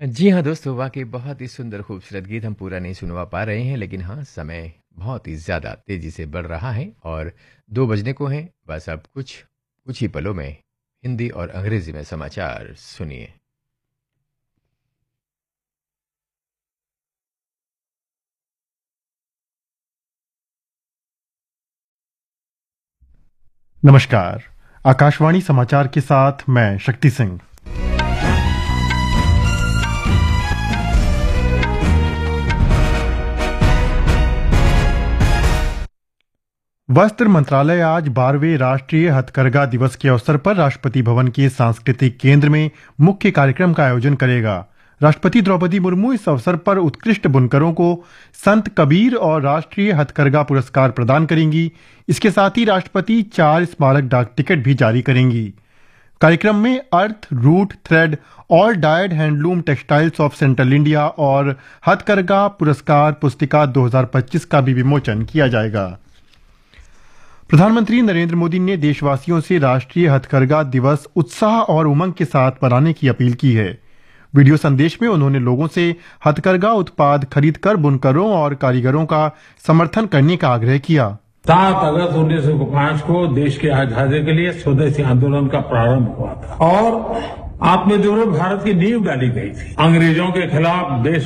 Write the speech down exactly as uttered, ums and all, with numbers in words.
जी हाँ दोस्तों, वाक़ई बहुत ही सुंदर खूबसूरत गीत हम पूरा नहीं सुनवा पा रहे हैं, लेकिन हाँ, समय बहुत ही ज़्यादा तेज़ी से बढ़ रहा है और दो बजने को हैं। बस अब कुछ कुछ ही पलों में हिंदी और अंग्रेज़ी में समाचार सुनिए। नमस्कार। आकाशवाणी समाचार के साथ मैं शक्ति सिंह। वस्त्र मंत्रालय आज बारहवें राष्ट्रीय हथकरघा दिवस के अवसर पर राष्ट्रपति भवन के सांस्कृतिक केंद्र में मुख्य कार्यक्रम का आयोजन करेगा। राष्ट्रपति द्रौपदी मुर्मू इस अवसर पर उत्कृष्ट बुनकरों को संत कबीर और राष्ट्रीय हथकरघा पुरस्कार प्रदान करेंगी। इसके साथ ही राष्ट्रपति चार स्मारक डाक टिकट भी जारी करेंगी। कार्यक्रम में अर्थ root thread all died handloom textiles of central India और हथकरघा पुरस्कार पुस्तिका दो हज़ार पच्चीस का भी विमोचन किया जाएगा। प्रधानमंत्री नरेंद्र मोदी ने देशवासियों से राष्ट्रीय हथकरघा दिवस उत्साह और उमंग के साथ मनाने की अपील की है। वीडियो संदेश में उन्होंने लोगों से हथकरघा उत्पाद खरीदकर बुनकरों और कारीगरों का समर्थन करने का आग्रह किया। सात अगस्त उन्नीस सौ पांच को देश की आजादी के लिए स्वदेशी आंदोलन का प्रारंभ हुआ था और आत्मनिर्भर भारत की नींव डाली गई थी। अंग्रेजों के खिलाफ देश